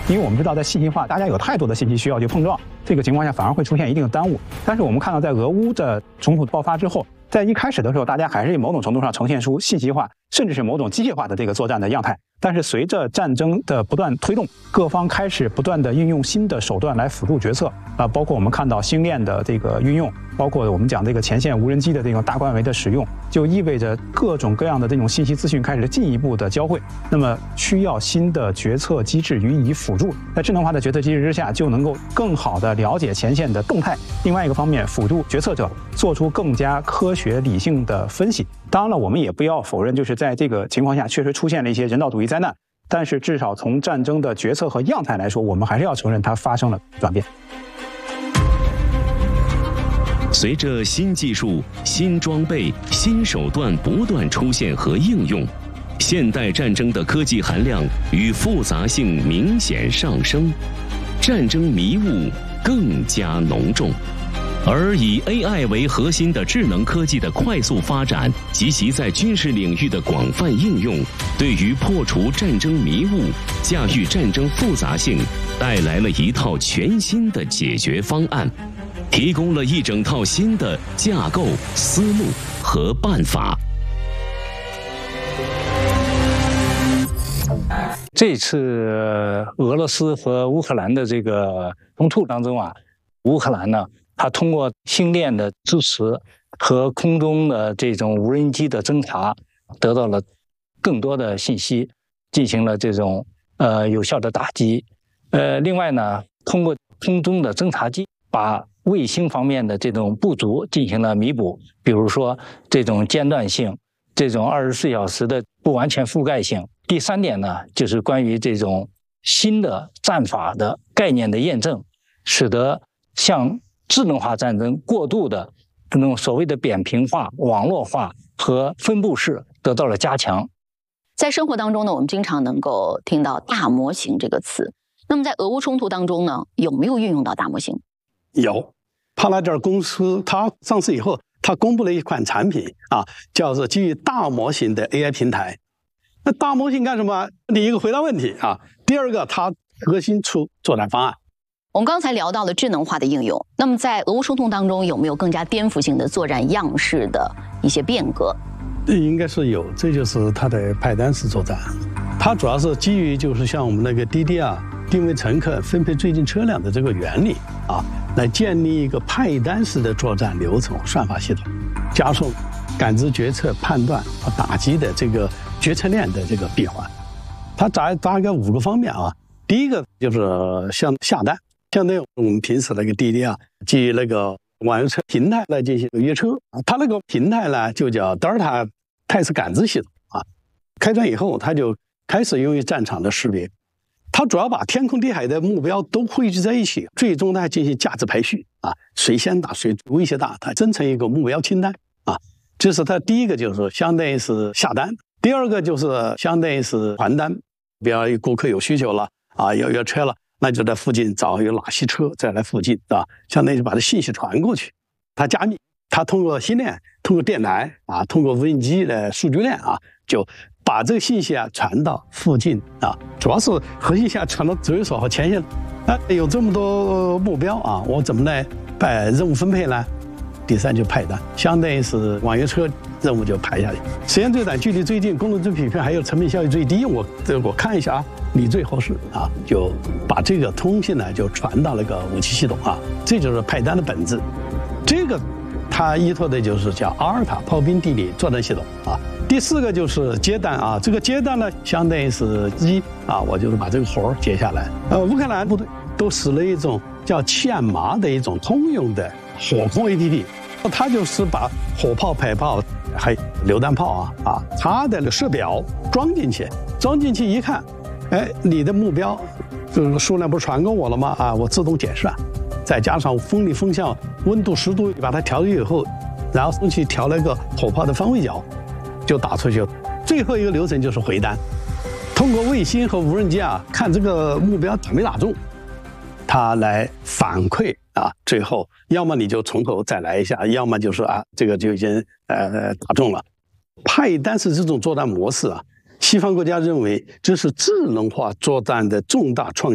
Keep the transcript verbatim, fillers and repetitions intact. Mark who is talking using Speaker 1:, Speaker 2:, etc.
Speaker 1: 因为我们知道在信息化，大家有太多的信息需要去碰撞，这个情况下反而会出现一定的耽误。但是我们看到，在俄乌的冲突爆发之后，在一开始的时候，大家还是某种程度上呈现出信息化，甚至是某种机械化的这个作战的样态。但是随着战争的不断推动，各方开始不断的运用新的手段来辅助决策啊，包括我们看到星链的这个运用，包括我们讲这个前线无人机的这种大范围的使用，就意味着各种各样的这种信息资讯开始进一步的交汇。那么需要新的决策机制予以辅助，在智能化的决策机制之下，就能够更好的了解前线的动态。另外一个方面，辅助决策者做出更加科学理性的分析。当然了，我们也不要否认，就是在这个情况下确实出现了一些人道主义灾难，但是至少从战争的决策和样态来说，我们还是要承认它发生了转变。
Speaker 2: 随着新技术、新装备、新手段不断出现和应用，现代战争的科技含量与复杂性明显上升，战争迷雾更加浓重。而以 A I 为核心的智能科技的快速发展及其在军事领域的广泛应用，对于破除战争迷雾、驾驭战争复杂性带来了一套全新的解决方案，提供了一整套新的架构、思路和办法。
Speaker 3: 这次俄罗斯和乌克兰的这个冲突当中啊，乌克兰呢，它通过星链的支持和空中的这种无人机的侦察，得到了更多的信息，进行了这种呃有效的打击。呃，另外呢，通过空中的侦察机，把卫星方面的这种不足进行了弥补，比如说这种间断性，这种二十四小时的不完全覆盖性。第三点呢，就是关于这种新的战法的概念的验证，使得像智能化战争过度的那种所谓的扁平化、网络化和分布式得到了加强。
Speaker 4: 在生活当中呢，我们经常能够听到大模型这个词。那么在俄乌冲突当中呢，有没有运用到大模型？
Speaker 5: 有，帕拉德公司它上市以后，它公布了一款产品啊，叫做基于大模型的 A I 平台。那大模型干什么？第一个回答问题啊，第二个它核心出作战方案。
Speaker 4: 我们刚才聊到了智能化的应用，那么在俄乌冲突当中有没有更加颠覆性的作战样式的一些变革？
Speaker 5: 应该是有，这就是它的派单式作战。它主要是基于就是像我们那个 D D R 定位乘客、分配最近车辆的这个原理啊，来建立一个派单式的作战流程算法系统，加速感知、决策、判断和打击的这个决策链的这个闭环。它大大概五个方面啊，第一个就是像下单。相当于我们平时那个 D D R 基于那个网约车平台来进行约车，它那个平台呢就叫德尔塔态势感知系统啊。开端以后，它就开始用于战场的识别，它主要把天空地海的目标都汇聚在一起，最终呢进行价值排序啊，谁先打谁威胁大，它生成一个目标清单啊。这是它第一个，就是相当于是下单；第二个就是相当于是传单，比方顾客有需求了啊，要约车了。那就在附近找有哪些车再来附近啊，相当于把这信息传过去。它加密，它通过星链、通过电台啊，通过无人机的数据链啊，就把这个信息啊传到附近啊。主要是核心线传到指挥所和前线。那有这么多目标啊，我怎么来把任务分配呢？第三就派单，相当于是网约车任务就排下去，时间最短、距离最近、功能最匹配，还有成本效益最低。我这我看一下啊，你最合适啊，就把这个通信呢就传到那个武器系统啊，这就是派单的本质。这个它依托的就是叫阿尔塔炮兵地理作战系统啊。第四个就是接单啊，这个接单呢相当于是一啊，我就是把这个活儿接下来。呃，乌克兰部队都使了一种叫欠麻的一种通用的火控 A P P。它就是把火炮、迫炮还榴弹炮啊啊，它的射表装进去，装进去一看，哎，你的目标这个数量不是传给我了吗？啊，我自动检算，再加上风力、风向、温度、湿度，把它调节以后，然后上去调了一个火炮的方位角，就打出去。最后一个流程就是回单，通过卫星和无人机啊，看这个目标打没打中，它来反馈。啊，最后要么你就从头再来一下，要么就是啊，这个就已经呃打中了。派单式这种作战模式啊，西方国家认为这是智能化作战的重大创